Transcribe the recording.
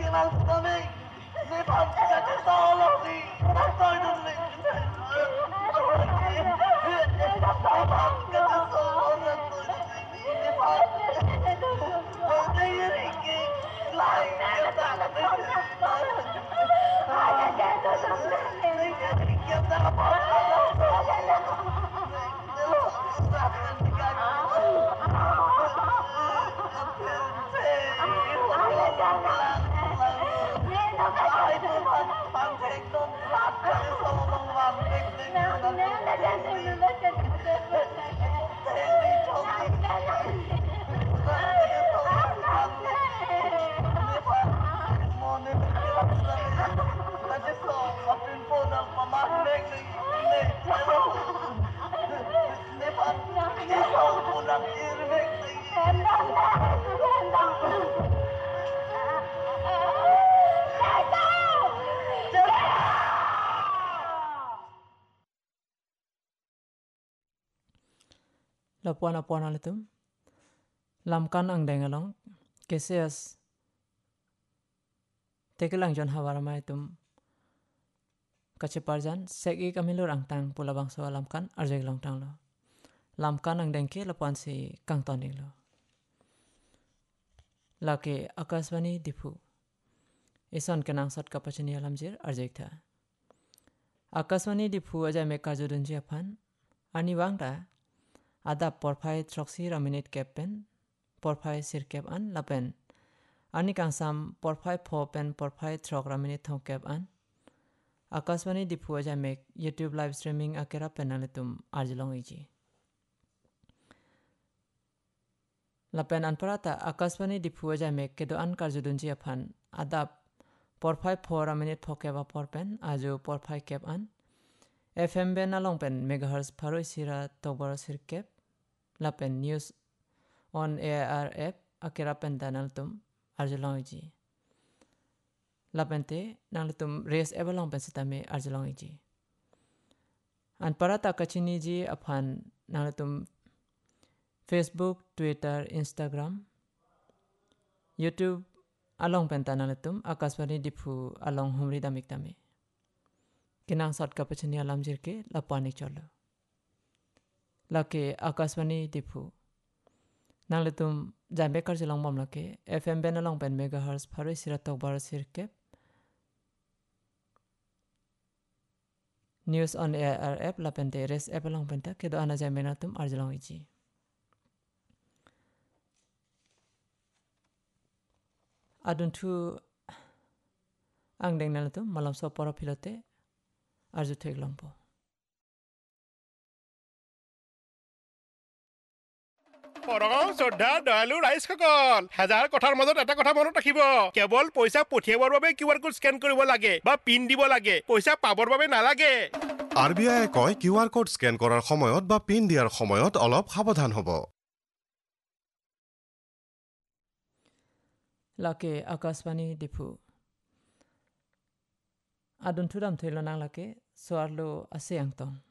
Lapuan apuan alitum lamkan ang dengalong kesias tekelang jon hawaramai tum kaceparjan segi kamilur ang tang pulabang so lamkan arjeg long tang lo lamkan ang dengke lapuan si kang toning lo lake akaswani dipu ison kenang sat kapachini alamjir arjeg tha akaswani dipu aja me kajudun japan ani wangda ada porphai troksi raminit kepen porphai sirkep an lapen ani kangsam porphai phopen porphai throk raminit thokep an akaswani dipu aja mek youtube live streaming akera penalitum arjlong iji lapen an parata akaswani dipu aja mek kedo an karjudunji aphan adap porphai pho raminit phokeba porpen aju porphai kep an FM ben along pen megahertz paroi sira tobor sirkep lapen news on air app akera pen danaltum arjlongiji lapente nanglutum res ebalong pen sitame arjlongiji an parata kachini ji aphan nanglutum Facebook Twitter Instagram YouTube along pen danaltum akaswani dipu along humri damik tame kinang sat kapachini alam jirke lapani cholo lake akaswani dipu nangletum jambe karjilong mom lake FM ben along pen megahertz pharoi siratok bar sirkep news on air app lapente res app along penta kedo ana jambe natum arjilong iji adun thu ang deng nalatum malam so poro pilote arju theglongpo পৰম শ্ৰদ্ধা দয়ালু ৰাইজ সকল হাজাৰ কথাৰ মাজত এটা কথা মনত ৰাখিব কেৱল পইচা পঠিয়াবৰ বাবে কিউআৰ কোড স্কেন কৰিব লাগে বা পিন দিব লাগে পইচা পাবৰ বাবে নালাগে আৰবিআই কয় কিউআৰ কোড স্কেন কৰাৰ সময়ত বা পিন দিয়াৰ সময়ত অলপ সাৱধান হ'ব lake akaswani dipu adun thuram thelo nang lake soarlo ase angtong